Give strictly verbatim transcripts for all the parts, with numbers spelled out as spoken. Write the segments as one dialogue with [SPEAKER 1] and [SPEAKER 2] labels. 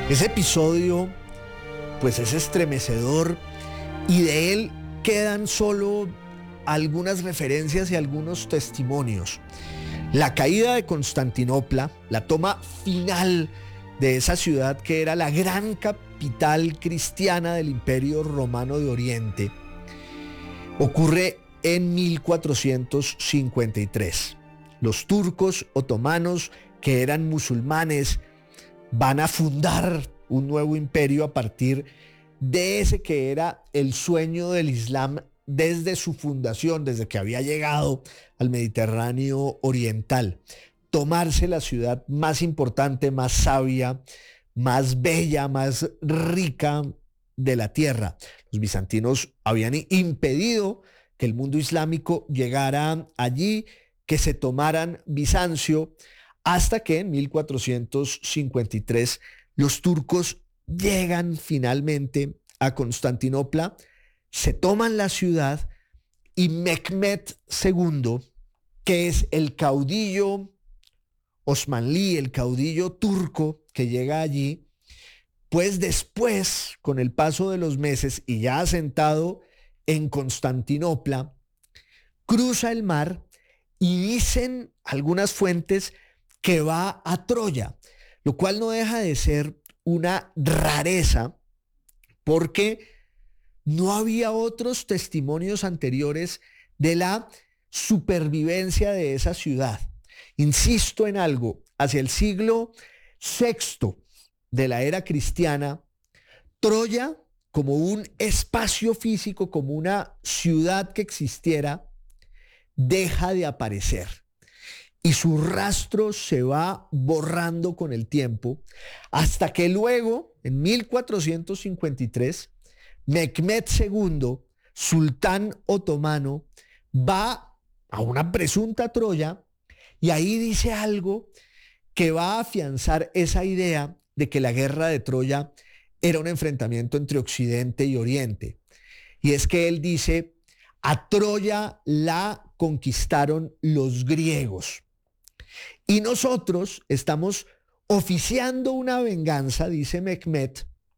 [SPEAKER 1] Ese episodio, pues es estremecedor y de él quedan solo algunas referencias y algunos testimonios. La caída de Constantinopla, la toma final de esa ciudad que era la gran capital cristiana del Imperio Romano de Oriente, ocurre en mil cuatrocientos cincuenta y tres. Los turcos otomanos, que eran musulmanes, van a fundar un nuevo imperio a partir de ese que era el sueño del Islam desde su fundación, desde que había llegado al Mediterráneo oriental. Tomarse la ciudad más importante, más sabia, más bella, más rica de la tierra. Los bizantinos habían impedido que el mundo islámico llegara allí, que se tomaran Bizancio, hasta que en mil cuatrocientos cincuenta y tres los turcos llegan finalmente a Constantinopla, se toman la ciudad y Mehmed segundo, que es el caudillo osmanlí, el caudillo turco que llega allí, pues después, con el paso de los meses y ya asentado en Constantinopla, cruza el mar y dicen algunas fuentes que va a Troya, lo cual no deja de ser una rareza porque no había otros testimonios anteriores de la supervivencia de esa ciudad. Insisto en algo, hacia el siglo sexto de la era cristiana, Troya, como un espacio físico, como una ciudad que existiera, deja de aparecer. Y su rastro se va borrando con el tiempo, hasta que luego, en mil cuatrocientos cincuenta y tres, Mehmed segundo, sultán otomano, va a una presunta Troya y ahí dice algo que va a afianzar esa idea de que la guerra de Troya era un enfrentamiento entre Occidente y Oriente. Y es que él dice, a Troya la conquistaron los griegos. Y nosotros estamos oficiando una venganza, dice Mehmed,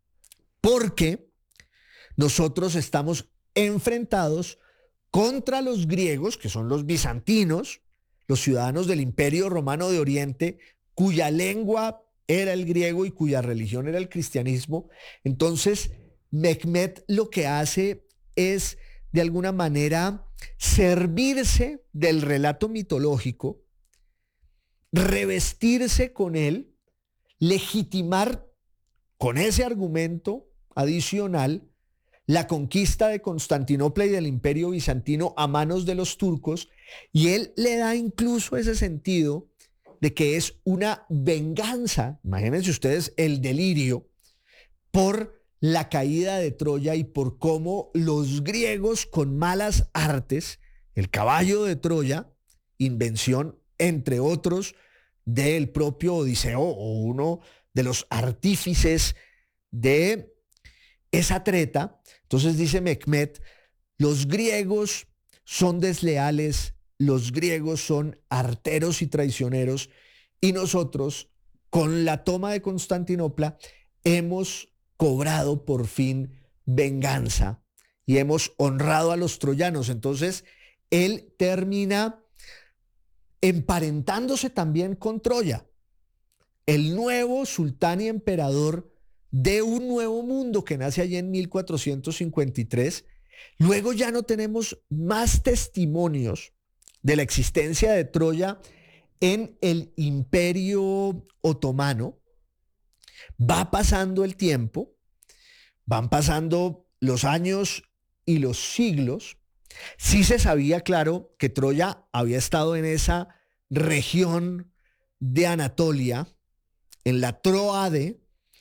[SPEAKER 1] porque nosotros estamos enfrentados contra los griegos, que son los bizantinos, los ciudadanos del Imperio Romano de Oriente, cuya lengua era el griego y cuya religión era el cristianismo. Entonces, Mehmed lo que hace es, de alguna manera, servirse del relato mitológico, revestirse con él, legitimar con ese argumento adicional la conquista de Constantinopla y del Imperio Bizantino a manos de los turcos, y él le da incluso ese sentido de que es una venganza, imagínense ustedes el delirio, por la caída de Troya y por cómo los griegos con malas artes, el caballo de Troya, invención entre otros del propio Odiseo o uno de los artífices de esa treta. Entonces dice Mehmed, los griegos son desleales, los griegos son arteros y traicioneros, y nosotros con la toma de Constantinopla hemos cobrado por fin venganza y hemos honrado a los troyanos. Entonces él termina emparentándose también con Troya, el nuevo sultán y emperador de un nuevo mundo que nace allí en mil cuatrocientos cincuenta y tres. Luego ya no tenemos más testimonios de la existencia de Troya en el Imperio Otomano. Va pasando el tiempo, van pasando los años y los siglos. Sí se sabía, claro, que Troya había estado en esa región de Anatolia, en la Troade,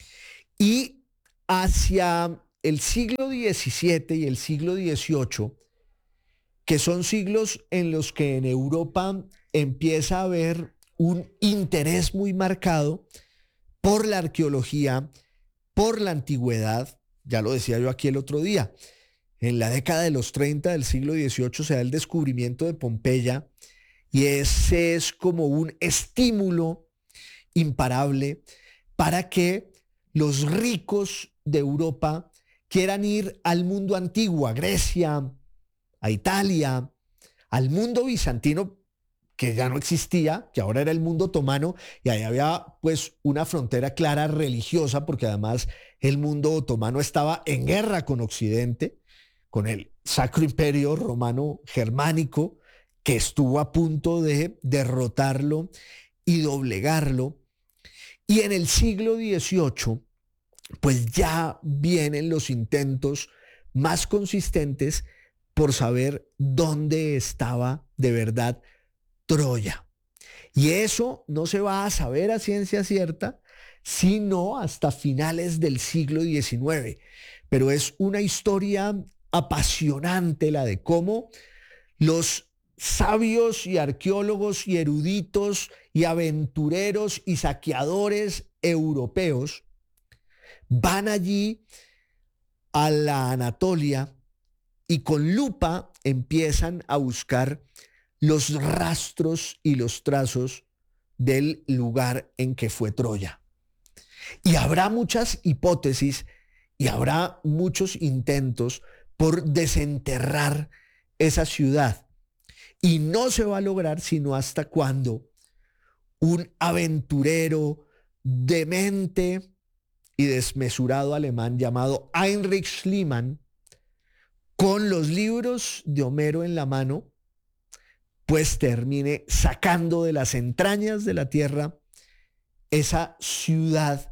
[SPEAKER 1] y hacia el siglo diecisiete y el siglo dieciocho, que son siglos en los que en Europa empieza a haber un interés muy marcado por la arqueología, por la antigüedad. Ya lo decía yo aquí el otro día, en la década de los treinta del siglo dieciocho se da el descubrimiento de Pompeya, y ese es como un estímulo imparable para que los ricos de Europa quieran ir al mundo antiguo, a Grecia, a Italia, al mundo bizantino, que ya no existía, que ahora era el mundo otomano, y ahí había pues una frontera clara religiosa, porque además el mundo otomano estaba en guerra con Occidente, con el Sacro Imperio Romano Germánico, que estuvo a punto de derrotarlo y doblegarlo. Y en el siglo dieciocho, pues ya vienen los intentos más consistentes por saber dónde estaba de verdad Troya. Y eso no se va a saber a ciencia cierta, sino hasta finales del siglo diecinueve. Pero es una historia apasionante la de cómo los sabios y arqueólogos y eruditos y aventureros y saqueadores europeos van allí a la Anatolia y con lupa empiezan a buscar los rastros y los trazos del lugar en que fue Troya. Y habrá muchas hipótesis y habrá muchos intentos por desenterrar esa ciudad. Y no se va a lograr sino hasta cuando un aventurero demente y desmesurado alemán llamado Heinrich Schliemann, con los libros de Homero en la mano, pues termine sacando de las entrañas de la tierra esa ciudad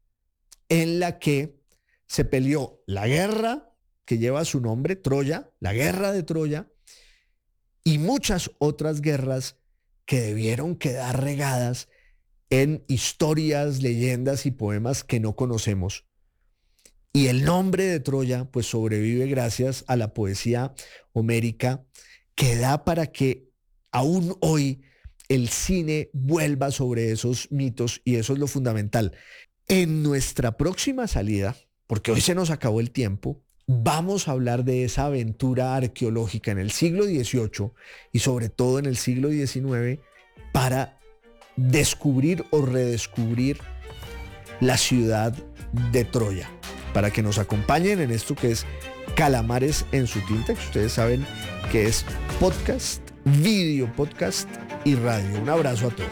[SPEAKER 1] en la que se peleó la guerra que lleva su nombre, Troya, la guerra de Troya, y muchas otras guerras que debieron quedar regadas en historias, leyendas y poemas que no conocemos. Y el nombre de Troya pues sobrevive gracias a la poesía homérica, que da para que aún hoy el cine vuelva sobre esos mitos, y eso es lo fundamental. En nuestra próxima salida, porque hoy se nos acabó el tiempo, vamos a hablar de esa aventura arqueológica en el siglo dieciocho y sobre todo en el siglo diecinueve para descubrir o redescubrir la ciudad de Troya. Para que nos acompañen en esto que es Calamares en su tinta, que ustedes saben que es podcast, video podcast y radio. Un abrazo a todos.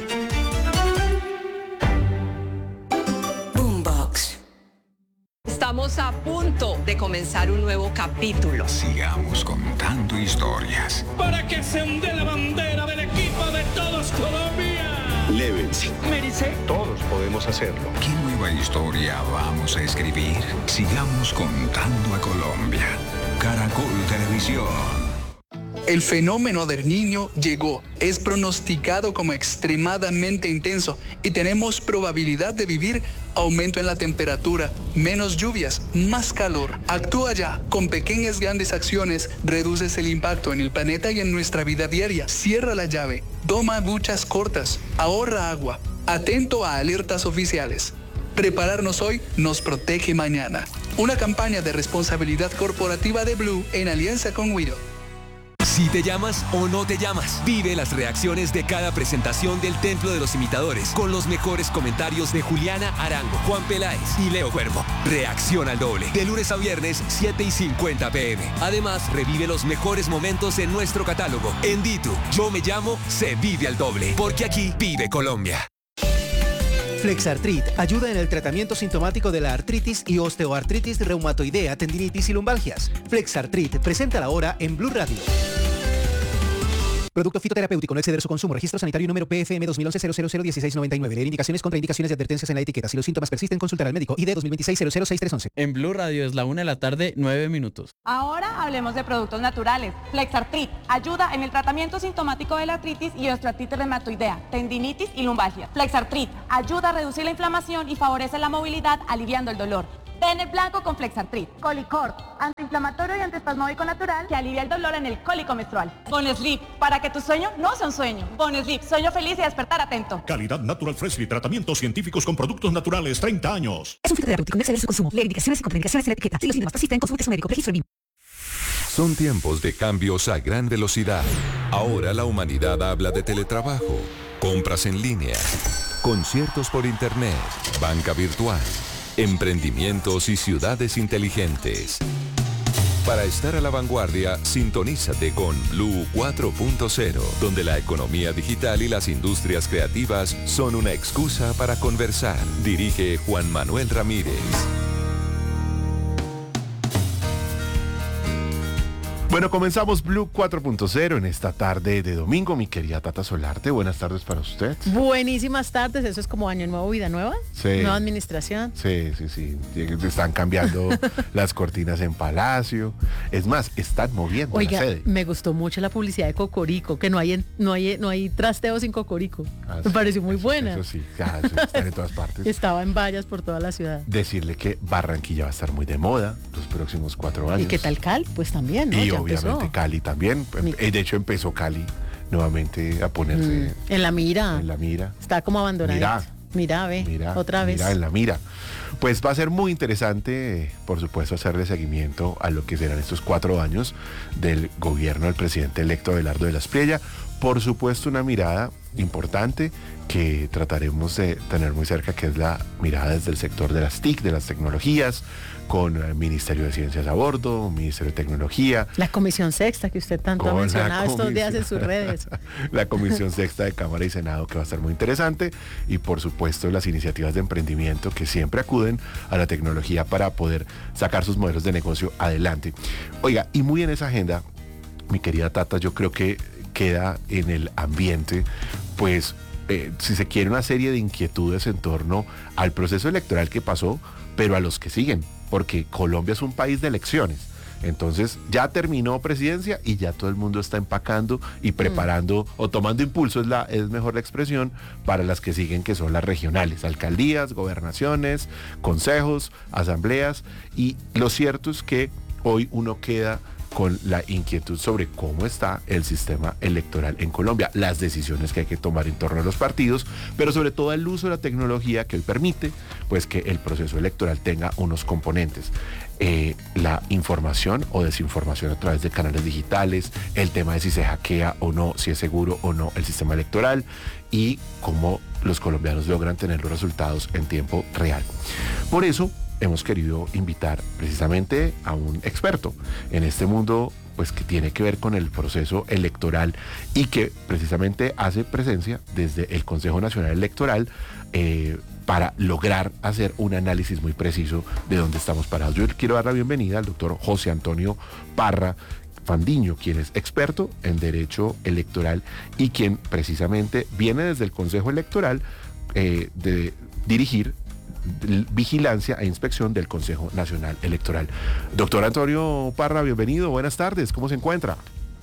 [SPEAKER 2] Boombox. Estamos a punto de comenzar un nuevo capítulo.
[SPEAKER 3] Sigamos contando historias.
[SPEAKER 4] Para que se onde la bandera del equipo de todos Colombia.
[SPEAKER 5] Levens.
[SPEAKER 4] Merice.
[SPEAKER 5] Todos podemos hacerlo.
[SPEAKER 3] ¿Qué nueva historia vamos a escribir? Sigamos contando a Colombia. Caracol Televisión.
[SPEAKER 6] El fenómeno del Niño llegó, es pronosticado como extremadamente intenso y tenemos probabilidad de vivir aumento en la temperatura, menos lluvias, más calor. Actúa ya, con pequeñas grandes acciones reduces el impacto en el planeta y en nuestra vida diaria. Cierra la llave, toma duchas cortas, ahorra agua, atento a alertas oficiales. Prepararnos hoy nos protege mañana. Una campaña de responsabilidad corporativa de Blue en alianza con Wido.
[SPEAKER 7] Si te llamas o no te llamas, vive las reacciones de cada presentación del Templo de los Imitadores con los mejores comentarios de Juliana Arango, Juan Peláez y Leo Cuervo. Reacción al doble, de lunes a viernes, siete y cincuenta pm. Además, revive los mejores momentos en nuestro catálogo. En Ditu, Yo Me Llamo, se vive al doble, porque aquí vive Colombia.
[SPEAKER 8] Flexartrit ayuda en el tratamiento sintomático de la artritis y osteoartritis reumatoidea, tendinitis y lumbalgias. Flexartrit presenta la hora en Blue Radio. Producto fitoterapéutico, no exceder su consumo. Registro sanitario número P F M dos mil once cero cero cero dieciséis noventa y nueve. Leer indicaciones, contraindicaciones y advertencias en la etiqueta. Si los síntomas persisten, consultar al médico. I D dos mil veintiséis cero cero seis tres once.
[SPEAKER 9] En Blue Radio es la una de la tarde, nueve minutos.
[SPEAKER 10] Ahora hablemos de productos naturales. Flexartrit ayuda en el tratamiento sintomático de la artritis y osteoartritis reumatoidea, tendinitis y lumbalgia. Flexartrit ayuda a reducir la inflamación y favorece la movilidad, aliviando el dolor. Tener blanco con Flexartrit. Colicort, antiinflamatorio y antiespasmódico natural que alivia el dolor en el cólico menstrual. Bonesleep, para que tu sueño no sea un sueño. Bonesleep, sueño feliz y despertar atento.
[SPEAKER 11] Calidad Natural Freshly, tratamientos científicos con productos naturales, treinta años.
[SPEAKER 12] Es un fitoterapéutico, no exceder su consumo. Leer indicaciones y contraindicaciones en la etiqueta. Si los síntomas persisten, consulte a su médico. Registro en
[SPEAKER 13] Son tiempos de cambios a gran velocidad. Ahora la humanidad habla de teletrabajo, compras en línea, conciertos por internet, banca virtual. emprendimientos y ciudades inteligentes. Para estar a la vanguardia, sintonízate con Blue cuatro punto cero, donde la economía digital y las industrias creativas son una excusa para conversar. Dirige Juan Manuel Ramírez.
[SPEAKER 14] Bueno, comenzamos Blue cuatro punto cero en esta tarde de domingo. Mi querida Tata Solarte, buenas tardes para usted.
[SPEAKER 15] Buenísimas tardes, eso es como año nuevo, vida nueva.
[SPEAKER 14] Sí.
[SPEAKER 15] Nueva administración.
[SPEAKER 14] Sí, sí, sí. Están cambiando las cortinas en Palacio. Es más, están moviendo
[SPEAKER 15] Oiga,
[SPEAKER 14] la sede.
[SPEAKER 15] me gustó mucho la publicidad de Cocorico, que no hay en- no hay no hay trasteo sin Cocorico.
[SPEAKER 14] Ah,
[SPEAKER 15] me
[SPEAKER 14] sí,
[SPEAKER 15] pareció muy
[SPEAKER 14] eso,
[SPEAKER 15] buena.
[SPEAKER 14] Eso sí, ya, eso están en todas partes.
[SPEAKER 15] Estaba en vallas por toda la ciudad.
[SPEAKER 14] Decirle que Barranquilla va a estar muy de moda los próximos cuatro años.
[SPEAKER 15] ¿Y qué tal Cali? Pues también, ¿no?
[SPEAKER 14] Y
[SPEAKER 15] Ya
[SPEAKER 14] obviamente
[SPEAKER 15] empezó.
[SPEAKER 14] Cali también.
[SPEAKER 15] Mi-
[SPEAKER 14] Eh, De hecho empezó Cali nuevamente a ponerse
[SPEAKER 15] Mm, en la mira.
[SPEAKER 14] en la mira.
[SPEAKER 15] Está como abandonada.
[SPEAKER 14] Mira.
[SPEAKER 15] Mira, ve,
[SPEAKER 14] Mira,
[SPEAKER 15] otra vez.
[SPEAKER 14] mira, en la mira. Pues va a ser muy interesante, eh, por supuesto, hacerle seguimiento a lo que serán estos cuatro años del gobierno del presidente electo Abelardo de la Espriella. Por supuesto, una mirada importante que trataremos de tener muy cerca, que es la mirada desde el sector de las T I C, de las tecnologías, con el Ministerio de Ciencias a bordo, Ministerio de Tecnología,
[SPEAKER 15] La comisión sexta que usted tanto ha
[SPEAKER 14] con la
[SPEAKER 15] mencionado estos días en sus
[SPEAKER 14] comisión-
[SPEAKER 15] redes.
[SPEAKER 14] la Comisión Sexta de Cámara y Senado, que va a estar muy interesante, y por supuesto las iniciativas de emprendimiento que siempre acuden a la tecnología para poder sacar sus modelos de negocio adelante. Oiga, y muy en esa agenda, mi querida Tata, yo creo que queda en el ambiente, pues, eh, si se quiere, una serie de inquietudes en torno al proceso electoral que pasó, pero a los que siguen, porque Colombia es un país de elecciones. Entonces ya terminó presidencia y ya todo el mundo está empacando y preparando o tomando impulso, es, la, es mejor la expresión, para las que siguen, que son las regionales, alcaldías, gobernaciones, consejos, asambleas. Y lo cierto es que hoy uno queda con la inquietud sobre cómo está el sistema electoral en Colombia, las decisiones que hay que tomar en torno a los partidos, pero sobre todo el uso de la tecnología que hoy permite pues que el proceso electoral tenga unos componentes. Eh, la información o desinformación a través de canales digitales, el tema de si se hackea o no, si es seguro o no el sistema electoral, y cómo los colombianos logran tener los resultados en tiempo real. Por eso hemos querido invitar precisamente a un experto en este mundo, pues que tiene que ver con el proceso electoral y que precisamente hace presencia desde el Consejo Nacional Electoral eh, para lograr hacer un análisis muy preciso de dónde estamos parados. Yo quiero dar la bienvenida al doctor José Antonio Parra Fandiño, quien es experto en derecho electoral y quien precisamente viene desde el Consejo Electoral eh, de dirigir vigilancia e inspección del Consejo Nacional Electoral. Doctor Antonio Parra, bienvenido, buenas tardes, ¿cómo se encuentra?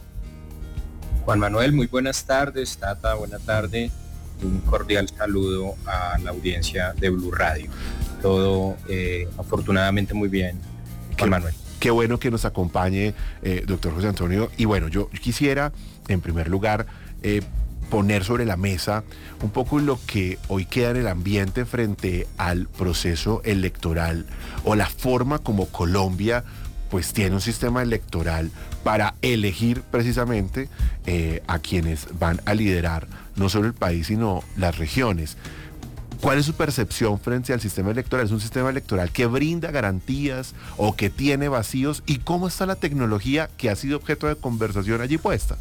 [SPEAKER 16] Juan Manuel, muy buenas tardes. Tata, buena tarde. Un cordial saludo a la audiencia de Blue Radio. Todo eh, afortunadamente muy bien, Juan
[SPEAKER 14] Qué,
[SPEAKER 16] Manuel.
[SPEAKER 14] Qué bueno que nos acompañe, eh, doctor José Antonio. Y bueno, yo quisiera, en primer lugar, eh, poner sobre la mesa un poco lo que hoy queda en el ambiente frente al proceso electoral o la forma como Colombia pues tiene un sistema electoral para elegir precisamente eh, a quienes van a liderar no solo el país sino las regiones. ¿Cuál es su percepción frente al sistema electoral? ¿Es un sistema electoral que brinda garantías o que tiene vacíos? ¿Y cómo está la tecnología que ha sido objeto de conversación allí puesta?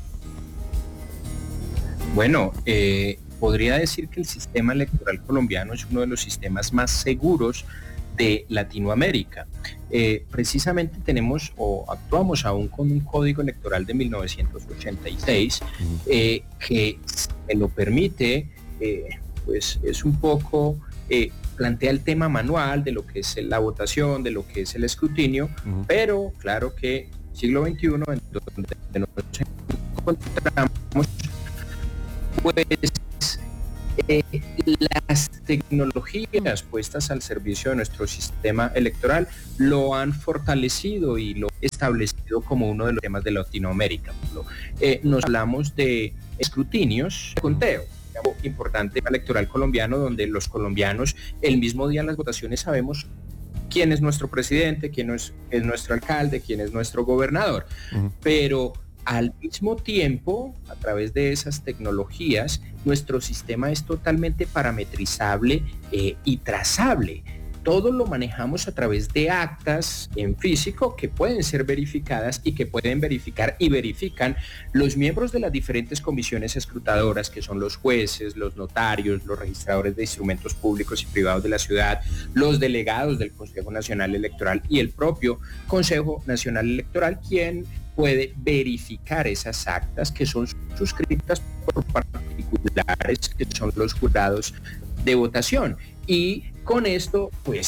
[SPEAKER 16] Bueno, eh, podría decir que el sistema electoral colombiano es uno de los sistemas más seguros de Latinoamérica. Eh, precisamente tenemos o actuamos aún con un código electoral de mil novecientos ochenta y seis eh, que se lo permite, eh, pues es un poco, eh, plantea el tema manual de lo que es la votación, de lo que es el escrutinio, uh-huh. pero claro que siglo veintiuno, en donde nos encontramos, pues eh, las tecnologías puestas al servicio de nuestro sistema electoral lo han fortalecido y lo establecido como uno de los temas de Latinoamérica. Eh, nos hablamos de escrutinios, de conteo, importante electoral colombiano, donde los colombianos el mismo día de las votaciones sabemos quién es nuestro presidente, quién es, es nuestro alcalde, quién es nuestro gobernador, uh-huh. pero al mismo tiempo, a través de esas tecnologías, nuestro sistema es totalmente parametrizable eh, y trazable. todo lo manejamos a través de actas en físico que pueden ser verificadas y que pueden verificar y verifican los miembros de las diferentes comisiones escrutadoras, que son los jueces, los notarios, los registradores de instrumentos públicos y privados de la ciudad, los delegados del Consejo Nacional Electoral y el propio Consejo Nacional Electoral, quien puede verificar esas actas que son suscritas por particulares, que son los jurados de votación. Y con esto, pues,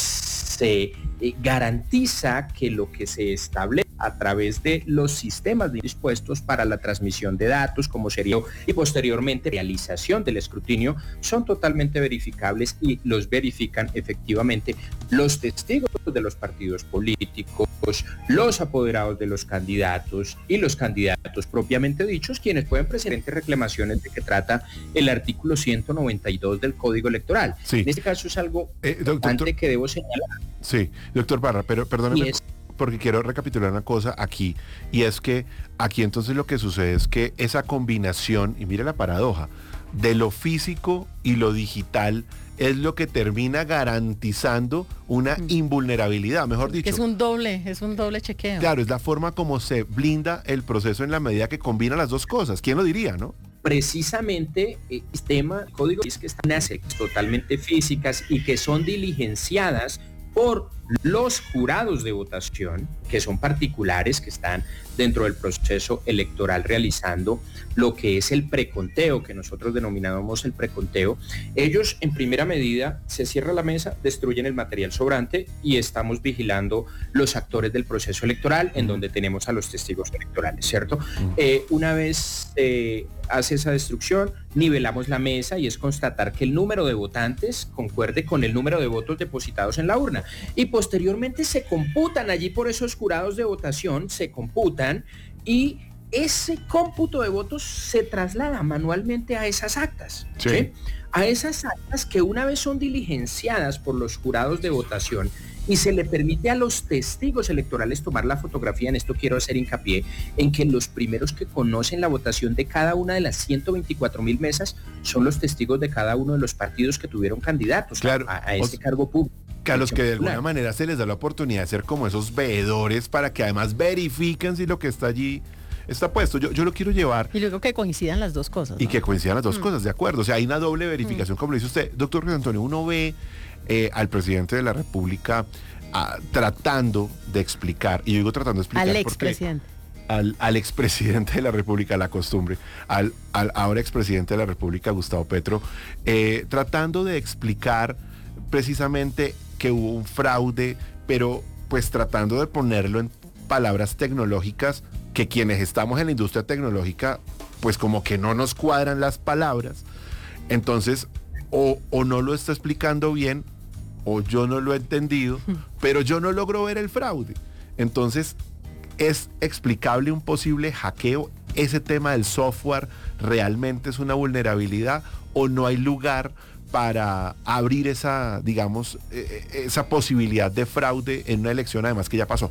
[SPEAKER 16] se eh, garantiza que lo que se establece a través de los sistemas dispuestos para la transmisión de datos, como sería y posteriormente realización del escrutinio, son totalmente verificables y los verifican efectivamente los testigos de los partidos políticos, los apoderados de los candidatos y los candidatos propiamente dichos, quienes pueden presentar reclamaciones de que trata el artículo ciento noventa y dos del Código Electoral. Sí. En este caso es algo eh, importante doctor, que debo señalar.
[SPEAKER 14] Sí, doctor Parra, pero perdóneme es, porque quiero recapitular una cosa aquí, y es que aquí entonces lo que sucede es que esa combinación, y mire la paradoja, de lo físico y lo digital es lo que termina garantizando una invulnerabilidad, mejor dicho.
[SPEAKER 15] Es un doble, es un doble chequeo.
[SPEAKER 14] Claro, es la forma como se blinda el proceso en la medida que combina las dos cosas. ¿Quién lo diría, no?
[SPEAKER 16] Precisamente el sistema, el código es que están totalmente físicas y que son diligenciadas por los jurados de votación, que son particulares, que están dentro del proceso electoral realizando lo que es el preconteo, que nosotros denominamos el preconteo. Ellos, en primera medida, se cierra la mesa, destruyen el material sobrante y estamos vigilando los actores del proceso electoral, en donde tenemos a los testigos electorales, ¿cierto? Eh, una vez eh, hace esa destrucción, nivelamos la mesa y es constatar que el número de votantes concuerde con el número de votos depositados en la urna. Y posteriormente se computan allí por esos jurados de votación, se computan y ese cómputo de votos se traslada manualmente a esas actas, sí. ¿sí? A esas actas que una vez son diligenciadas por los jurados de votación y se le permite a los testigos electorales tomar la fotografía. En esto quiero hacer hincapié en que los primeros que conocen la votación de cada una de las ciento veinticuatro mil mesas son los testigos de cada uno de los partidos que tuvieron candidatos
[SPEAKER 14] claro,
[SPEAKER 16] a, a ese cargo público.
[SPEAKER 14] Que a los que de alguna manera se les da la oportunidad de ser como esos veedores para que además verifiquen si lo que está allí está puesto. Yo, yo lo quiero llevar.
[SPEAKER 15] Y luego que coincidan las dos cosas, ¿no?
[SPEAKER 14] Y que coincidan las dos mm. cosas, de acuerdo. O sea, hay una doble verificación, mm. como lo dice usted. Doctor José Antonio, uno ve eh, al presidente de la República ah, tratando de explicar, y yo digo tratando de explicar
[SPEAKER 15] al expresidente.
[SPEAKER 14] Al, al expresidente de la República, la costumbre, al, al ahora expresidente de la República, Gustavo Petro, eh, tratando de explicar precisamente que hubo un fraude, pero pues tratando de ponerlo en palabras tecnológicas que quienes estamos en la industria tecnológica, pues como que no nos cuadran las palabras. Entonces, o, o no lo está explicando bien, o yo no lo he entendido, pero yo no logro ver el fraude. Entonces, ¿es explicable un posible hackeo? ¿Ese tema del software realmente es una vulnerabilidad o no hay lugar para abrir esa, digamos, eh, esa posibilidad de fraude en una elección, además que ya pasó?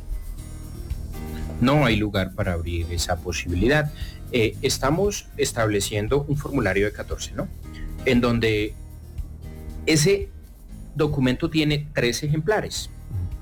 [SPEAKER 16] No hay lugar para abrir esa posibilidad. Eh, estamos estableciendo un formulario de catorce, ¿no? En donde ese documento tiene tres ejemplares.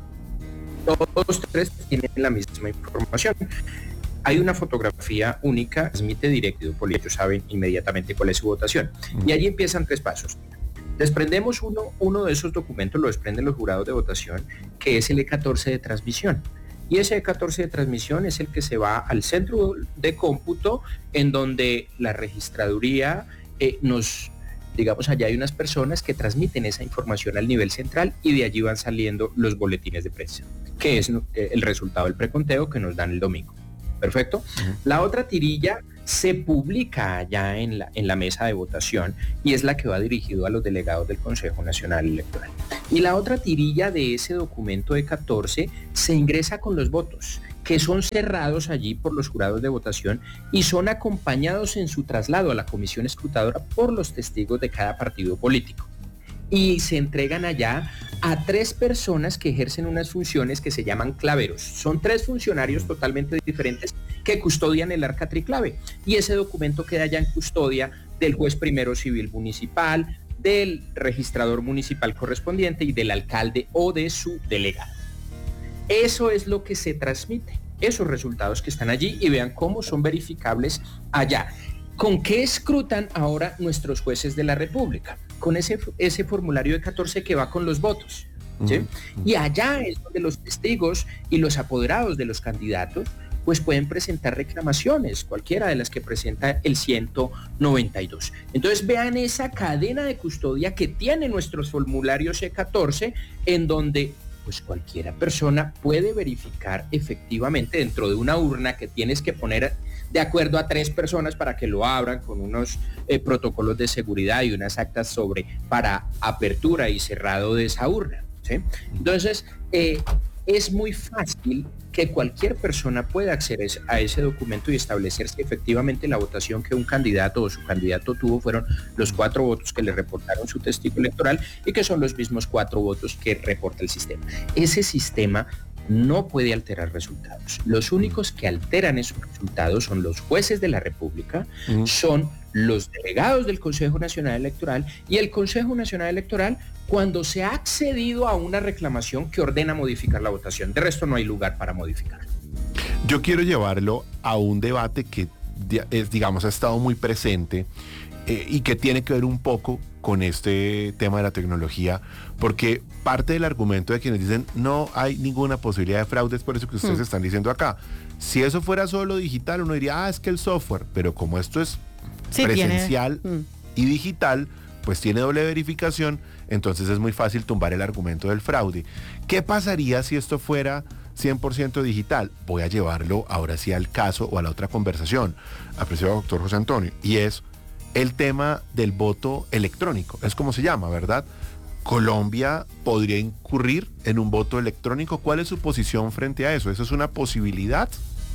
[SPEAKER 16] Todos tres tienen la misma información. Hay una fotografía única, transmite directo, por ellos saben inmediatamente cuál es su votación. Y allí empiezan tres pasos. Desprendemos uno, uno de esos documentos, lo desprenden los jurados de votación, que es el E catorce de transmisión. Y ese E catorce de transmisión es el que se va al centro de cómputo, en donde la registraduría eh, nos, digamos, allá hay unas personas que transmiten esa información al nivel central y de allí van saliendo los boletines de prensa, que es eh, el resultado del preconteo que nos dan el domingo. Perfecto. Uh-huh. La otra tirilla se publica allá en la, en la mesa de votación y es la que va dirigido a los delegados del Consejo Nacional Electoral. Y la otra tirilla de ese documento E catorce se ingresa con los votos, que son cerrados allí por los jurados de votación y son acompañados en su traslado a la comisión escrutadora por los testigos de cada partido político. Y se entregan allá a tres personas que ejercen unas funciones que se llaman claveros. Son tres funcionarios totalmente diferentes que custodian el arca triclave. Y ese documento queda ya en custodia del juez primero civil municipal, del registrador municipal correspondiente y del alcalde o de su delegado. Eso es lo que se transmite, esos resultados que están allí, y vean cómo son verificables allá. ¿Con qué escrutan ahora nuestros jueces de la República? Con ese, ese formulario de catorce que va con los votos, ¿sí? Uh-huh. Y allá es donde los testigos y los apoderados de los candidatos pues pueden presentar reclamaciones, cualquiera de las que presenta el ciento noventa y dos. Entonces vean esa cadena de custodia que tiene nuestros formularios C catorce, en donde pues cualquiera persona puede verificar efectivamente dentro de una urna que tienes que poner de acuerdo a tres personas para que lo abran con unos eh, protocolos de seguridad y unas actas sobre para apertura y cerrado de esa urna, ¿sí? Entonces, eh, es muy fácil que cualquier persona pueda acceder a ese documento y establecer si efectivamente la votación que un candidato o su candidato tuvo fueron los cuatro votos que le reportaron su testigo electoral y que son los mismos cuatro votos que reporta el sistema. Ese sistema no puede alterar resultados. Los únicos que alteran esos resultados son los jueces de la República, uh-huh. son los delegados del Consejo Nacional Electoral y el Consejo Nacional Electoral cuando se ha accedido a una reclamación que ordena modificar la votación. De resto no hay lugar para modificar.
[SPEAKER 14] Yo quiero llevarlo a un debate que, digamos, ha estado muy presente eh, y que tiene que ver un poco con este tema de la tecnología, porque parte del argumento de quienes dicen no hay ninguna posibilidad de fraude es por eso que ustedes mm. están diciendo acá. Si eso fuera solo digital, uno diría, ah, es que el software, pero como esto es sí, presencial tiene... mm. y digital, pues tiene doble verificación, entonces es muy fácil tumbar el argumento del fraude. ¿Qué pasaría si esto fuera cien por ciento digital? Voy a llevarlo ahora sí al caso o a la otra conversación, apreciado doctor José Antonio, y es el tema del voto electrónico, es como se llama, ¿verdad? ¿Colombia podría incurrir en un voto electrónico? ¿Cuál es su posición frente a eso? ¿Eso es una posibilidad?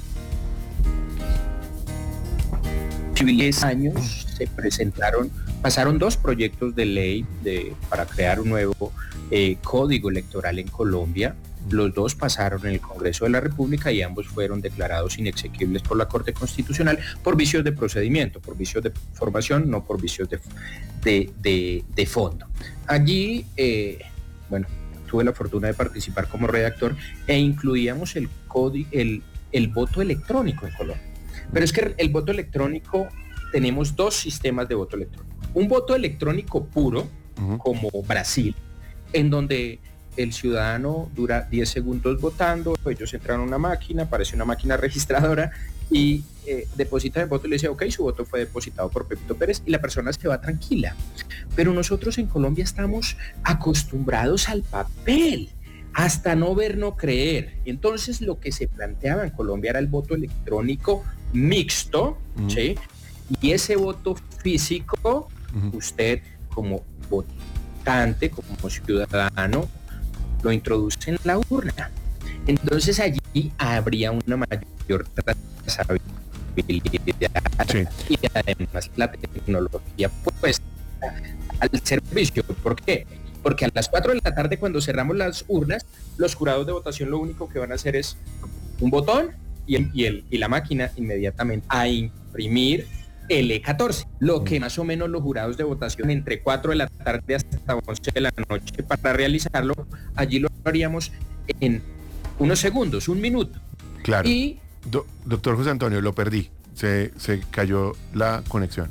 [SPEAKER 16] Hace diez años se presentaron, pasaron dos proyectos de ley de, para crear un nuevo eh, código electoral en Colombia. Los dos pasaron en el Congreso de la República y ambos fueron declarados inexequibles por la Corte Constitucional por vicios de procedimiento, por vicios de formación, no por vicios de, de, de, de fondo. Allí, eh, bueno, tuve la fortuna de participar como redactor e incluíamos el, código, el, el voto electrónico en Colombia. Pero es que el voto electrónico, tenemos dos sistemas de voto electrónico. Un voto electrónico puro, uh-huh. como Brasil, en donde el ciudadano dura diez segundos votando, ellos entran a una máquina, aparece una máquina registradora y eh, deposita el voto y le dice, ok, su voto fue depositado por Pepito Pérez y la persona se va tranquila. Pero nosotros en Colombia estamos acostumbrados al papel, hasta no ver, no creer. Entonces lo que se planteaba en Colombia era el voto electrónico mixto, uh-huh. ¿sí? Y ese voto físico, uh-huh. usted como votante, como ciudadano, lo introduce en la urna. Entonces allí habría una mayor trazabilidad sí. y además la tecnología puesta al servicio. ¿Por qué? Porque a las cuatro de la tarde, cuando cerramos las urnas, los jurados de votación lo único que van a hacer es un botón y, el, y, el, y la máquina inmediatamente a imprimir el E catorce, lo que más o menos los jurados de votación entre cuatro de la tarde hasta once de la noche para realizarlo, allí lo haríamos en unos segundos, un minuto.
[SPEAKER 14] Claro.
[SPEAKER 16] Y
[SPEAKER 14] Do, doctor José Antonio, lo perdí, se, se cayó la conexión.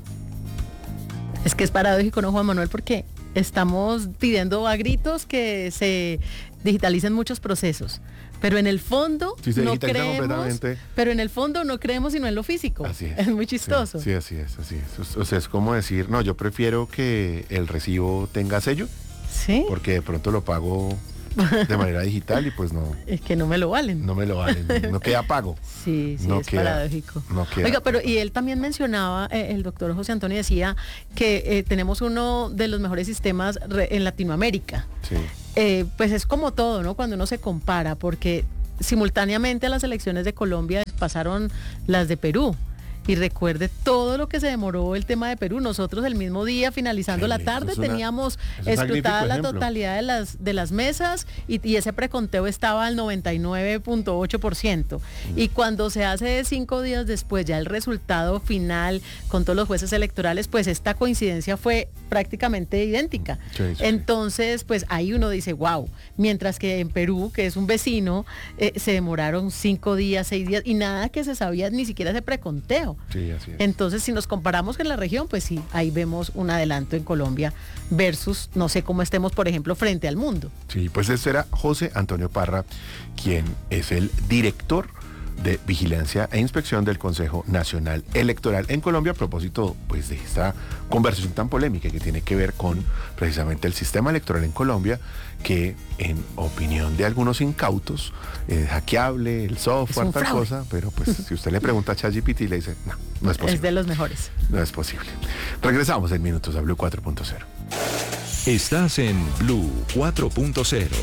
[SPEAKER 15] Es que es paradójico, ¿no, Juan Manuel? Porque estamos pidiendo a gritos que se digitalicen muchos procesos. Pero en el fondo
[SPEAKER 14] sí,
[SPEAKER 15] no creemos, pero en el fondo no creemos sino en lo físico.
[SPEAKER 14] Así es.
[SPEAKER 15] Es muy chistoso.
[SPEAKER 14] Sí, sí, así es, así es. O sea, es como decir, no, yo prefiero que el recibo tenga sello.
[SPEAKER 15] Sí.
[SPEAKER 14] Porque de pronto lo pago de manera digital y pues no.
[SPEAKER 15] Es que no me lo valen.
[SPEAKER 14] No me lo valen, no, no queda pago.
[SPEAKER 15] Sí, sí,
[SPEAKER 14] no
[SPEAKER 15] es
[SPEAKER 14] queda,
[SPEAKER 15] paradójico.
[SPEAKER 14] No queda
[SPEAKER 15] Oiga, pero
[SPEAKER 14] pago.
[SPEAKER 15] y él también mencionaba, eh, el doctor José Antonio decía que eh, tenemos uno de los mejores sistemas re, en Latinoamérica.
[SPEAKER 14] Sí.
[SPEAKER 15] Eh, pues es como todo, ¿no? Cuando uno se compara, porque simultáneamente a las elecciones de Colombia pasaron las de Perú. y recuerde todo lo que se demoró el tema de Perú. Nosotros el mismo día, finalizando sí, la tarde, una, teníamos escrutada la totalidad de las, de las mesas y, y ese preconteo estaba al noventa y nueve punto ocho por ciento. Mm. Y cuando se hace cinco días después ya el resultado final con todos los jueces electorales, pues esta coincidencia fue prácticamente idéntica. Sí, sí, Entonces, pues ahí uno dice, wow, mientras que en Perú, que es un vecino, eh, se demoraron cinco días, seis días y nada que se sabía, ni siquiera ese preconteo.
[SPEAKER 14] Sí, así es.
[SPEAKER 15] Entonces, si nos comparamos con la región, pues sí, ahí vemos un adelanto en Colombia versus, no sé cómo estemos, por ejemplo, frente al mundo.
[SPEAKER 14] Sí, pues ese era José Antonio Parra, quien es el director de Vigilancia e Inspección del Consejo Nacional Electoral en Colombia, a propósito pues de esta conversación tan polémica que tiene que ver con precisamente el sistema electoral en Colombia, que en opinión de algunos incautos es hackeable, el software, tal fraude. cosa, pero pues si usted le pregunta a ChatGPT le dice, no, no es posible.
[SPEAKER 15] Es de los mejores.
[SPEAKER 14] No es posible. Regresamos en minutos a Blue cuatro punto cero.
[SPEAKER 13] Estás en Blue cuatro punto cero.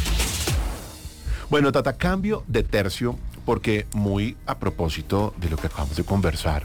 [SPEAKER 14] Bueno, Tata, cambio de tercio, porque muy a propósito de lo que acabamos de conversar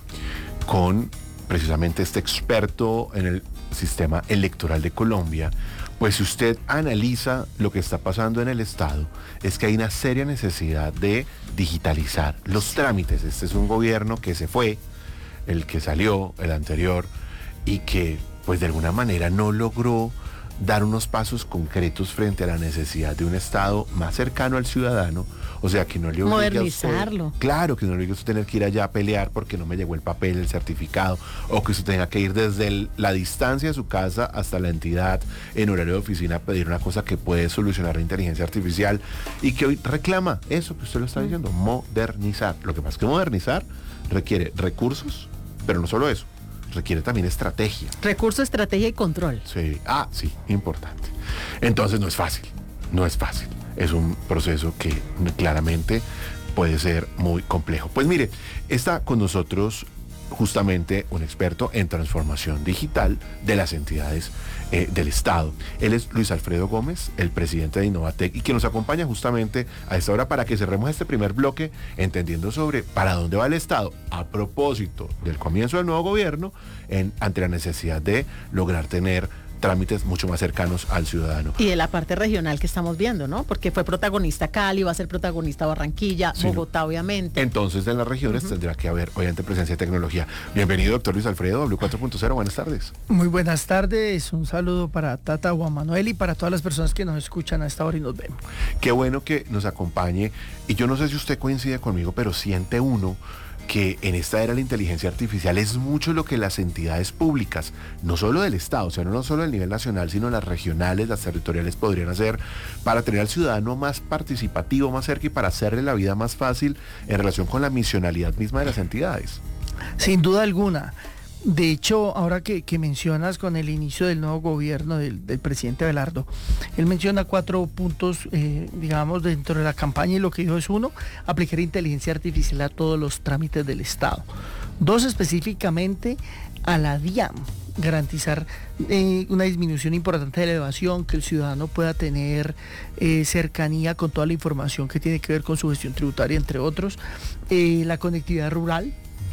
[SPEAKER 14] con precisamente este experto en el sistema electoral de Colombia, pues si usted analiza lo que está pasando en el Estado, es que hay una seria necesidad de digitalizar los trámites. Este es un gobierno que se fue, el que salió, el anterior, y que pues de alguna manera no logró dar unos pasos concretos frente a la necesidad de un Estado más cercano al ciudadano, o sea, que no le obligue
[SPEAKER 15] modernizarlo.
[SPEAKER 14] A usted, claro, que no le obligue a usted tener que ir allá a pelear porque no me llegó el papel, el certificado, o que usted tenga que ir desde el, la distancia de su casa hasta la entidad en horario de oficina a pedir una cosa que puede solucionar la inteligencia artificial y que hoy reclama eso que usted lo está diciendo, modernizar. Lo que pasa es que modernizar requiere recursos, pero no solo eso, requiere también estrategia.
[SPEAKER 15] Recurso, estrategia y control.
[SPEAKER 14] Sí, ah, sí, importante. Entonces no es fácil, no es fácil. Es un proceso que claramente puede ser muy complejo. Pues mire, está con nosotros justamente un experto en transformación digital de las entidades eh, del Estado. Él es Luis Alfredo Gómez, el presidente de Innovatec, y que nos acompaña justamente a esta hora para que cerremos este primer bloque entendiendo sobre para dónde va el Estado a propósito del comienzo del nuevo gobierno en, ante la necesidad de lograr tener trámites mucho más cercanos al ciudadano.
[SPEAKER 15] Y de la parte regional que estamos viendo, ¿no? Porque fue protagonista Cali, va a ser protagonista Barranquilla, sí, Bogotá, no. obviamente.
[SPEAKER 14] Entonces, en las regiones uh-huh. tendrá que haber, obviamente, presencia de tecnología. Bienvenido, doctor Luis Alfredo, W cuatro punto cero. Buenas tardes.
[SPEAKER 17] Muy buenas tardes. Un saludo para Tata, Juan Manuel y para todas las personas que nos escuchan a esta hora y nos vemos.
[SPEAKER 14] Qué bueno que nos acompañe. Y yo no sé si usted coincide conmigo, pero siente uno que en esta era la inteligencia artificial es mucho lo que las entidades públicas, no solo del Estado, o sea, no solo del nivel nacional, sino las regionales, las territoriales podrían hacer para tener al ciudadano más participativo, más cerca y para hacerle la vida más fácil en relación con la misionalidad misma de las entidades.
[SPEAKER 17] Sin duda alguna. De hecho, ahora que, que mencionas con el inicio del nuevo gobierno del, del presidente Abelardo, él menciona cuatro puntos, eh, digamos, dentro de la campaña, y lo que dijo es uno, aplicar inteligencia artificial a todos los trámites del Estado. Dos, específicamente a la DIAN, garantizar eh, una disminución importante de la evasión, que el ciudadano pueda tener eh, cercanía con toda la información que tiene que ver con su gestión tributaria, entre otros, eh, la conectividad rural,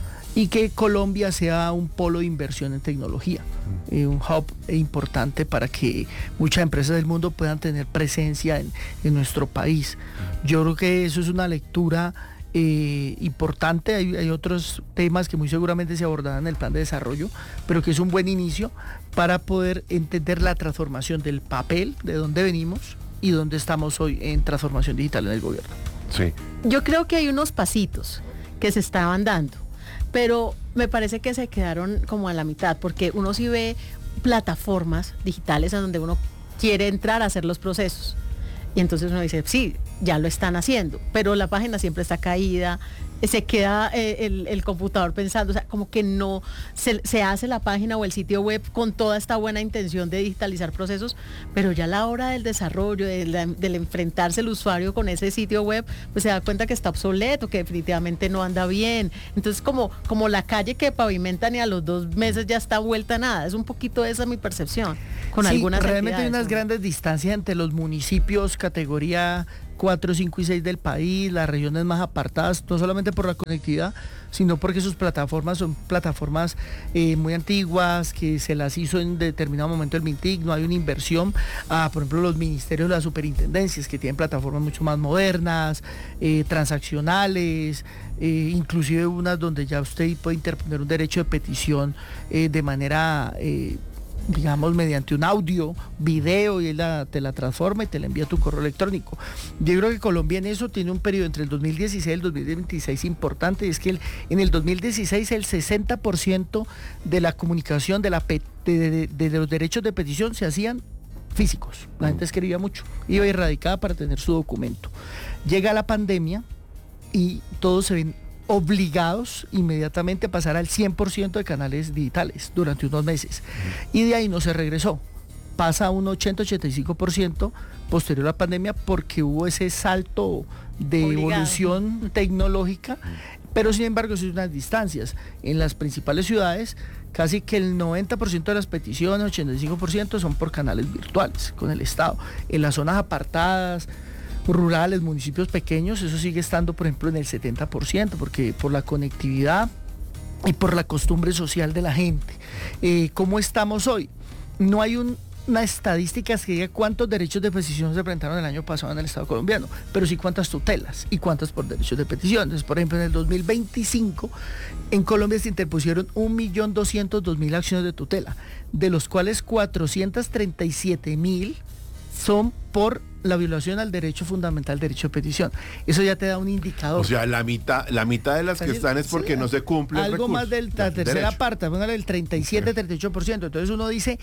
[SPEAKER 17] y que Colombia sea un polo de inversión en tecnología, eh, un hub importante para que muchas empresas del mundo puedan tener presencia en, en nuestro país. Yo creo que eso es una lectura eh, importante. Hay, hay otros temas que muy seguramente se abordarán en el plan de desarrollo, pero que es un buen inicio para poder entender la transformación del papel, de dónde venimos y dónde estamos hoy en transformación digital en el gobierno.
[SPEAKER 14] Sí.
[SPEAKER 15] Yo creo que hay unos pasitos que se estaban dando, pero me parece que se quedaron como a la mitad, porque uno sí ve plataformas digitales en donde uno quiere entrar a hacer los procesos. Y entonces uno dice, sí, ya lo están haciendo, pero la página siempre está caída, se queda eh, el, el computador pensando, o sea, como que no se, se hace la página o el sitio web con toda esta buena intención de digitalizar procesos, pero ya a la hora del desarrollo, del, del enfrentarse el usuario con ese sitio web, pues se da cuenta que está obsoleto, que definitivamente no anda bien. Entonces, como, como la calle que pavimentan y a los dos meses ya está vuelta a nada. Es un poquito esa mi percepción con
[SPEAKER 17] sí,
[SPEAKER 15] algunas
[SPEAKER 17] realmente
[SPEAKER 15] entidades.
[SPEAKER 17] Hay unas grandes distancias entre los municipios categoría cuatro, cinco y seis del país, las regiones más apartadas, no solamente por la conectividad, sino porque sus plataformas son plataformas eh, muy antiguas, que se las hizo en determinado momento el MINTIC, no hay una inversión a, por ejemplo, los ministerios, las superintendencias, que tienen plataformas mucho más modernas, eh, transaccionales, eh, inclusive unas donde ya usted puede interponer un derecho de petición eh, de manera... Eh, digamos, mediante un audio, video, y él la, te la transforma y te la envía a tu correo electrónico. Yo creo que Colombia en eso tiene un periodo entre el dos mil dieciséis y el dos mil veintiséis importante, y es que el, en el dos mil dieciséis el sesenta por ciento de la comunicación de, la, de, de, de los derechos de petición se hacían físicos. La gente escribía mucho, iba erradicada para tener su documento. Llega la pandemia y todos se ven obligados inmediatamente a pasar al cien por ciento de canales digitales durante unos meses. Y de ahí no se regresó. Pasa a un ochenta a ochenta y cinco por ciento posterior a la pandemia porque hubo ese salto de Obligado. evolución tecnológica, pero sin embargo son unas distancias. En las principales ciudades casi que el noventa por ciento de las peticiones, ochenta y cinco por ciento son por canales virtuales con el Estado. En las zonas apartadas, rurales, municipios pequeños, eso sigue estando, por ejemplo, en el setenta por ciento, porque por la conectividad y por la costumbre social de la gente. Eh, ¿Cómo estamos hoy? No hay un, una estadística que diga cuántos derechos de petición se presentaron el año pasado en el Estado colombiano, pero sí cuántas tutelas y cuántas por derechos de petición. Entonces, por ejemplo, en el dos mil veinticinco, en Colombia se interpusieron un millón doscientos dos mil acciones de tutela, de los cuales cuatrocientos treinta y siete mil son por la violación al derecho fundamental, derecho de petición. Eso ya te da un indicador.
[SPEAKER 14] O sea, la mitad, la mitad de las que están es porque sí, no se cumple el
[SPEAKER 17] algo
[SPEAKER 14] recurso.
[SPEAKER 17] Más de la tercera derecho. parte, póngale el treinta y siete, treinta y ocho por ciento. Entonces uno dice,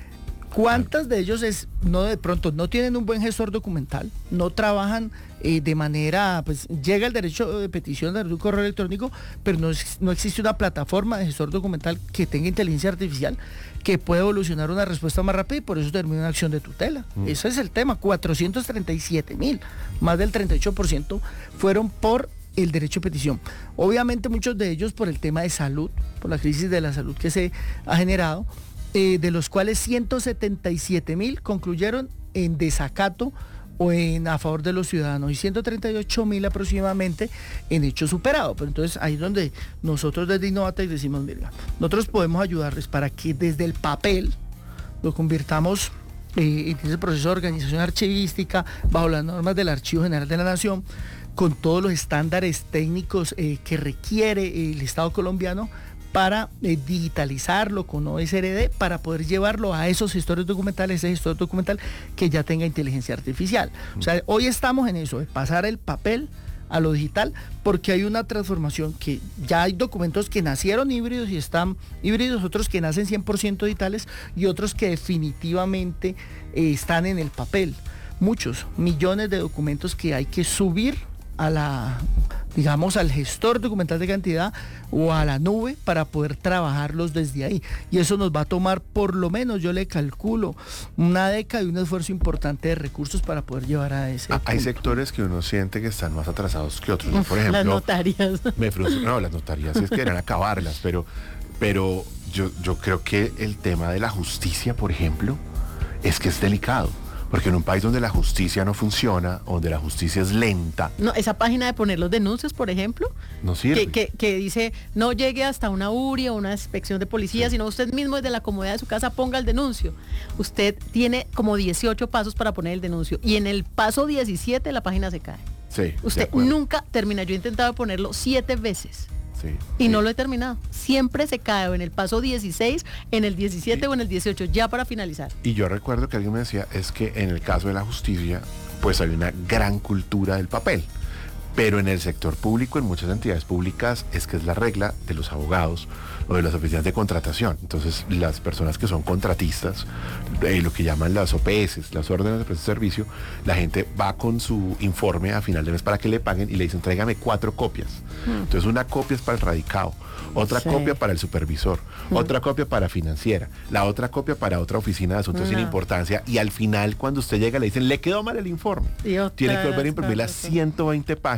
[SPEAKER 17] ¿cuántas de ellos es, no de pronto, no tienen un buen gestor documental, no trabajan eh, de manera, pues llega el derecho de petición de un correo electrónico, pero no, no existe una plataforma de gestor documental que tenga inteligencia artificial que pueda evolucionar una respuesta más rápida y por eso termina una acción de tutela? Mm. Ese es el tema, cuatrocientos treinta y siete mil, más del treinta y ocho por ciento fueron por el derecho de petición. Obviamente muchos de ellos por el tema de salud, por la crisis de la salud que se ha generado, eh, de los cuales ciento setenta y siete mil concluyeron en desacato o en a favor de los ciudadanos y ciento treinta y ocho mil aproximadamente en hecho superado. Pero entonces ahí es donde nosotros desde Innovatec decimos, mira, nosotros podemos ayudarles para que desde el papel lo convirtamos eh, en ese proceso de organización archivística bajo las normas del Archivo General de la Nación, con todos los estándares técnicos eh, que requiere el Estado colombiano para eh, digitalizarlo con O S R D, para poder llevarlo a esos gestores documentales, ese gestor documental que ya tenga inteligencia artificial. O sea, hoy estamos en eso, de pasar el papel a lo digital, porque hay una transformación que ya hay documentos que nacieron híbridos y están híbridos, otros que nacen cien por ciento digitales y otros que definitivamente eh, están en el papel. Muchos, millones de documentos que hay que subir a la, digamos, al gestor documental de cantidad o a la nube para poder trabajarlos desde ahí. Y eso nos va a tomar, por lo menos, yo le calculo, una década y un esfuerzo importante de recursos para poder llevar a ese
[SPEAKER 14] ah, Hay
[SPEAKER 17] punto.
[SPEAKER 14] sectores que uno siente que están más atrasados que otros. Uf, por ejemplo,
[SPEAKER 15] las notarias.
[SPEAKER 14] Me frustra, no, las notarias es que eran acabarlas, pero, pero yo, yo creo que el tema de la justicia, por ejemplo, es que es delicado. Porque en un país donde la justicia no funciona, donde la justicia es lenta...
[SPEAKER 15] No, esa página de poner los denuncios, por ejemplo,
[SPEAKER 14] no sirve.
[SPEAKER 15] Que, que, que dice, no llegue hasta una U R I o una inspección de policía, sí. sino usted mismo desde la comodidad de su casa ponga el denuncio. Usted tiene como dieciocho pasos para poner el denuncio y en el paso diecisiete la página se cae.
[SPEAKER 14] Sí,
[SPEAKER 15] usted nunca termina. Yo he intentado ponerlo siete veces.
[SPEAKER 14] Sí,
[SPEAKER 15] y
[SPEAKER 14] sí.
[SPEAKER 15] no lo he terminado. Siempre se cae en el paso dieciséis, en el diecisiete sí. o en el dieciocho, ya para finalizar.
[SPEAKER 14] Y yo recuerdo que alguien me decía, es que en el caso de la justicia, pues hay una gran cultura del papel. Pero en el sector público, en muchas entidades públicas, es que es la regla de los abogados o de las oficinas de contratación. Entonces, las personas que son contratistas, eh, lo que llaman las O P S, las órdenes de prestación de servicio, la gente va con su informe a final de mes para que le paguen y le dicen, tráigame cuatro copias. Mm. Entonces, una copia es para el radicado, otra sí. copia para el supervisor, mm. otra copia para financiera, la otra copia para otra oficina de asuntos no. sin importancia, y al final, cuando usted llega, le dicen, le quedó mal el informe. Tiene que volver a imprimir las ciento veinte páginas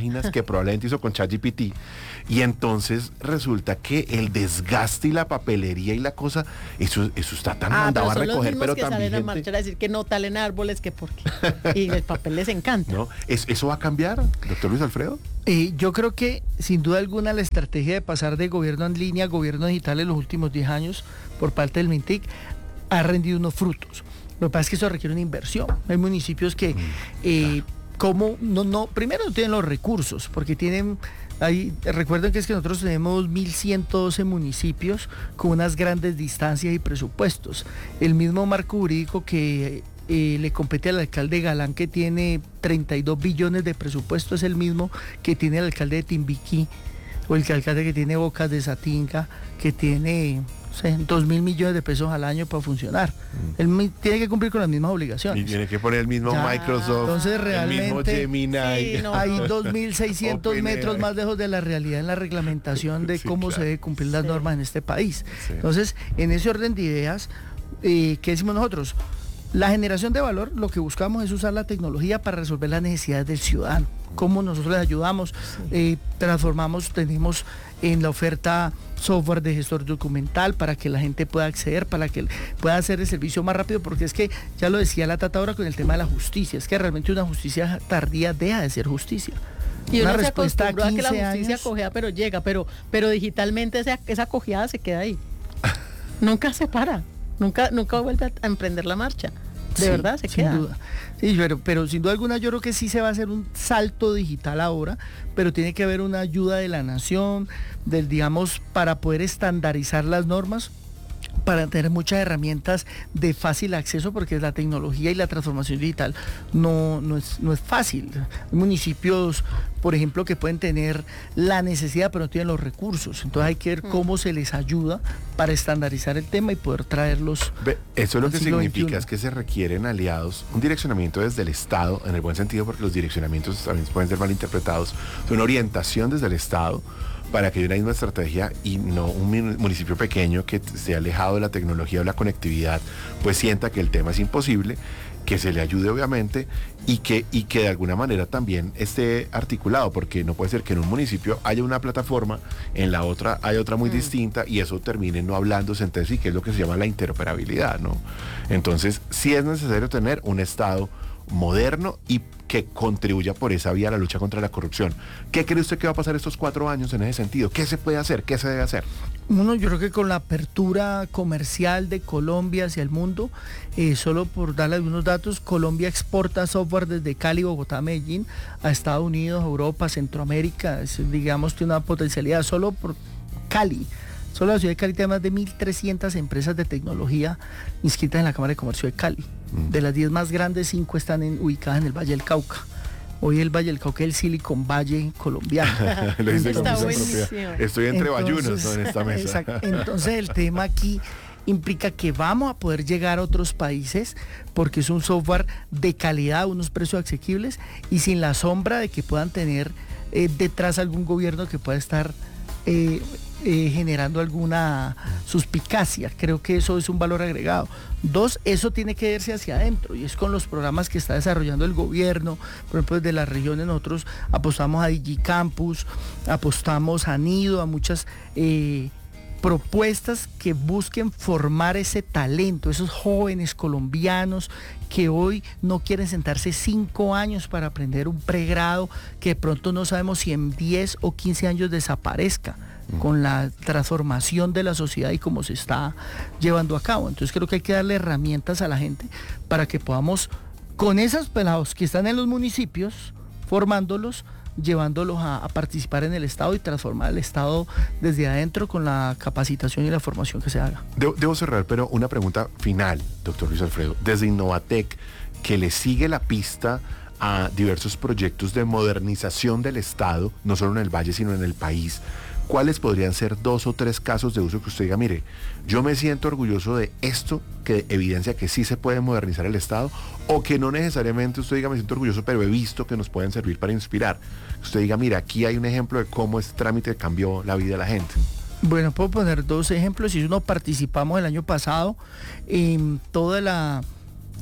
[SPEAKER 14] páginas que probablemente hizo con ChatGPT. Y entonces resulta que el desgaste y la papelería y la cosa, eso, eso está tan
[SPEAKER 15] ah,
[SPEAKER 14] mandado a
[SPEAKER 15] pero son
[SPEAKER 14] recoger,
[SPEAKER 15] los
[SPEAKER 14] pero
[SPEAKER 15] que
[SPEAKER 14] también
[SPEAKER 15] salen a
[SPEAKER 14] gente...
[SPEAKER 15] marchar a decir que no talen árboles, que porque y el papel les encanta.
[SPEAKER 14] ¿No? ¿Es, ¿Eso va a cambiar, doctor Luis Alfredo?
[SPEAKER 17] Eh, yo creo que sin duda alguna la estrategia de pasar de gobierno en línea a gobierno digital en los últimos diez años por parte del MINTIC ha rendido unos frutos. Lo que pasa es que eso requiere una inversión. Hay municipios que, eh, como no, no, primero no tienen los recursos, porque tienen, hay, recuerden que es que nosotros tenemos mil ciento doce municipios con unas grandes distancias y presupuestos. El mismo marco jurídico que eh, le compete al alcalde Galán, que tiene treinta y dos billones de presupuesto, es el mismo que tiene el alcalde de Timbiquí, o el alcalde que tiene Bocas de Satinga, que tiene dos mil millones de pesos al año para funcionar. Mm. Él tiene que cumplir con las mismas obligaciones.
[SPEAKER 14] Y tiene que poner el mismo ya, Microsoft,
[SPEAKER 17] entonces realmente,
[SPEAKER 14] el mismo Gemini.
[SPEAKER 17] Sí, no, hay dos mil seiscientos metros más lejos de la realidad en la reglamentación de sí, cómo claro. se debe cumplir las sí. normas en este país. Sí. Entonces, en ese orden de ideas, eh, ¿qué decimos nosotros? La generación de valor, lo que buscamos es usar la tecnología para resolver las necesidades del ciudadano. Cómo nosotros les ayudamos, sí. eh, transformamos, tenemos en la oferta software de gestor documental para que la gente pueda acceder, para que pueda hacer el servicio más rápido, porque es que, ya lo decía la Tata ahora con el tema de la justicia, es que realmente una justicia tardía deja de ser justicia.
[SPEAKER 15] Y uno se acostumbró a que la justicia cojea, pero llega, pero, pero digitalmente esa, esa cojeada se queda ahí. Nunca se para. Nunca, nunca vuelve a emprender la marcha. De sí, verdad, se queda.
[SPEAKER 17] Sin duda. Sí, pero, pero sin duda alguna yo creo que sí se va a hacer un salto digital ahora, pero tiene que haber una ayuda de la nación, del, digamos, para poder estandarizar las normas, para tener muchas herramientas de fácil acceso, porque la tecnología y la transformación digital no, no, es, no es fácil. Hay municipios, por ejemplo, que pueden tener la necesidad pero no tienen los recursos. Entonces hay que ver cómo se les ayuda para estandarizar el tema y poder traerlos.
[SPEAKER 14] Ve, eso lo que significa veintiuno. Es que se requieren aliados, un direccionamiento desde el Estado, en el buen sentido, porque los direccionamientos también pueden ser malinterpretados, una orientación desde el Estado, para que haya una misma estrategia y no un municipio pequeño que esté alejado de la tecnología o la conectividad, pues sienta que el tema es imposible, que se le ayude obviamente y que, y que de alguna manera también esté articulado, porque no puede ser que en un municipio haya una plataforma, en la otra haya otra muy mm. distinta y eso termine no hablándose entre sí, que es lo que se llama la interoperabilidad, ¿no? Entonces sí es necesario tener un Estado moderno y que contribuya por esa vía a la lucha contra la corrupción. ¿Qué cree usted que va a pasar estos cuatro años en ese sentido? ¿Qué se puede hacer? ¿Qué se debe hacer?
[SPEAKER 17] Uno, yo creo que con la apertura comercial de Colombia hacia el mundo, eh, solo por darle algunos datos, Colombia exporta software desde Cali, Bogotá, Medellín, a Estados Unidos, Europa, Centroamérica. Es, digamos, tiene una potencialidad solo por Cali. Solo la ciudad de Cali tiene más de mil trescientas empresas de tecnología inscritas en la Cámara de Comercio de Cali. Mm. De las diez más grandes, cinco están en, ubicadas en el Valle del Cauca. Hoy el Valle del Cauca es el Silicon Valley colombiano.
[SPEAKER 14] Lo dice Está buenísimo. Estoy entre bayunos, ¿no?, en esta mesa.
[SPEAKER 17] Exacto. Entonces el tema aquí implica que vamos a poder llegar a otros países porque es un software de calidad, unos precios asequibles y sin la sombra de que puedan tener eh, detrás algún gobierno que pueda estar eh, Eh, generando alguna suspicacia. Creo que eso es un valor agregado. Dos, eso tiene que verse hacia adentro y es con los programas que está desarrollando el gobierno. Por ejemplo, desde las regiones nosotros apostamos a DigiCampus, apostamos a Nido, a muchas eh, propuestas que busquen formar ese talento, esos jóvenes colombianos que hoy no quieren sentarse cinco años para aprender un pregrado que de pronto no sabemos si en diez o quince años desaparezca con la transformación de la sociedad y cómo se está llevando a cabo. Entonces creo que hay que darle herramientas a la gente para que podamos, con esos pelados que están en los municipios, formándolos, llevándolos a, a participar en el Estado y transformar el Estado desde adentro con la capacitación y la formación que se haga.
[SPEAKER 14] Debo, debo cerrar, pero una pregunta final, doctor Luis Alfredo. Desde Innovatec, que le sigue la pista a diversos proyectos de modernización del Estado, no solo en el Valle, sino en el país, ¿cuáles podrían ser dos o tres casos de uso que usted diga, mire, yo me siento orgulloso de esto, que evidencia que sí se puede modernizar el Estado, o que no necesariamente usted diga, me siento orgulloso, pero he visto que nos pueden servir para inspirar? Usted diga, mira, aquí hay un ejemplo de cómo este trámite cambió la vida de la gente.
[SPEAKER 17] Bueno, puedo poner dos ejemplos. Si uno participamos el año pasado en toda la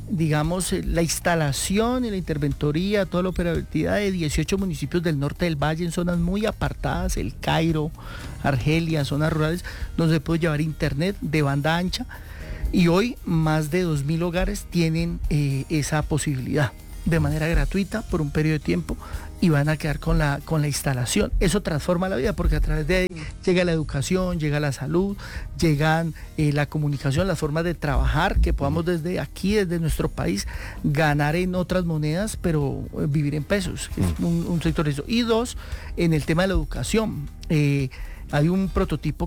[SPEAKER 17] digamos, la instalación y la interventoría, toda la operatividad de dieciocho municipios del norte del valle en zonas muy apartadas, El Cairo, Argelia, zonas rurales, donde se puede llevar internet de banda ancha, y hoy más de dos mil hogares tienen eh, esa posibilidad de manera gratuita por un periodo de tiempo y van a quedar con la, con la instalación. Eso transforma la vida porque a través de ahí llega la educación, llega la salud, llegan eh, la comunicación, las formas de trabajar, que podamos desde aquí, desde nuestro país, ganar en otras monedas, pero eh, vivir en pesos, que es un, un sector de eso. Y dos, en el tema de la educación. Eh, hay un prototipo